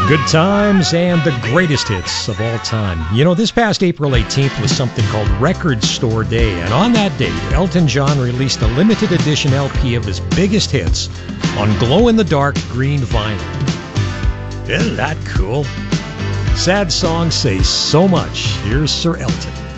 Good times and the greatest hits of all time. You know, this past April 18th was something called Record Store Day, and on that date, Elton John released a limited edition LP of his biggest hits on glow-in-the-dark green vinyl. Isn't that cool? Sad songs say so much. Here's Sir Elton.